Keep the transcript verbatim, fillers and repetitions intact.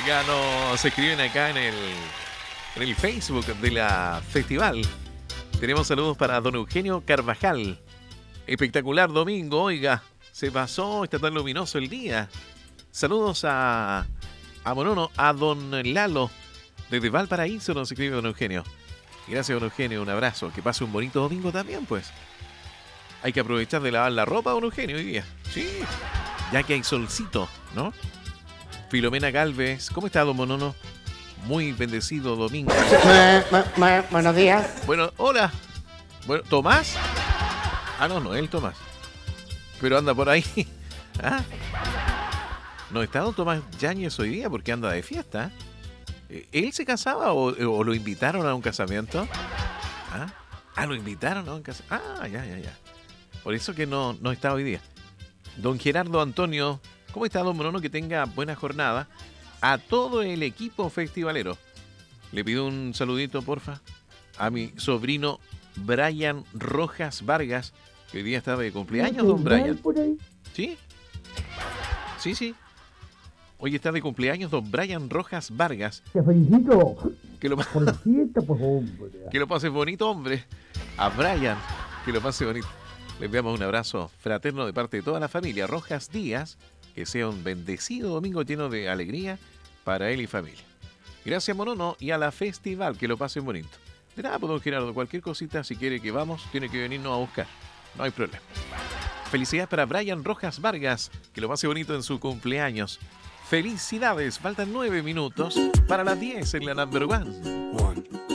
Oiga, nos escriben acá en el, en el Facebook de la festival. Tenemos saludos para don Eugenio Carvajal. Espectacular domingo, oiga. Se pasó, está tan luminoso el día. Saludos a, a Monono, a don Lalo. Desde Valparaíso nos escribe don Eugenio. Gracias, don Eugenio, un abrazo. Que pase un bonito domingo también, pues. Hay que aprovechar de lavar la ropa, don Eugenio, hoy día. Sí, ya que hay solcito, ¿no? Filomena Galvez, ¿cómo está, don Monono? Muy bendecido domingo. Buenos días. Bueno, hola. Bueno, ¿Tomás? Ah, no, no, él Tomás. Pero anda por ahí. ¿Ah? ¿No está don Tomás Yáñez hoy día porque anda de fiesta? ¿Él se casaba o, o lo invitaron a un casamiento? ¿Ah? Ah, lo invitaron a un casamiento. Ah, ya, ya, ya. Por eso que no, no está hoy día. Don Gerardo Antonio, ¿cómo está, don Monono? Que tenga buena jornada. A todo el equipo festivalero. Le pido un saludito, porfa, a mi sobrino Brian Rojas Vargas, que hoy día está de cumpleaños, don Brian. ¿Sí? Sí, sí. Hoy está de cumpleaños don Brian Rojas Vargas. Te felicito. Que lo, por la fiesta, pues, hombre. Que lo pase bonito, hombre. A Brian, que lo pase bonito. Le enviamos un abrazo fraterno de parte de toda la familia Rojas Díaz. Que sea un bendecido domingo lleno de alegría para él y familia. Gracias, Monono, y a la festival, que lo pasen bonito. De nada, pues, don Gerardo, cualquier cosita, si quiere que vamos, tiene que venirnos a buscar. No hay problema. Felicidades para Brian Rojas Vargas, que lo pase bonito en su cumpleaños. Felicidades, faltan nueve minutos para las diez en la number one. One.